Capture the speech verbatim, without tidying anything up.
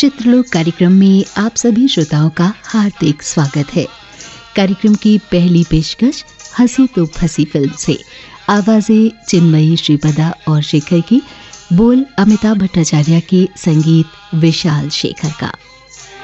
चित्रलोक कार्यक्रम में आप सभी श्रोताओं का हार्दिक स्वागत है। कार्यक्रम की पहली पेशकश हंसी तो फंसी फिल्म से। आवाजें चिन्मयी, श्रीपदा और शेखर की, बोल अमिताभ भट्टाचार्य के, संगीत विशाल शेखर का।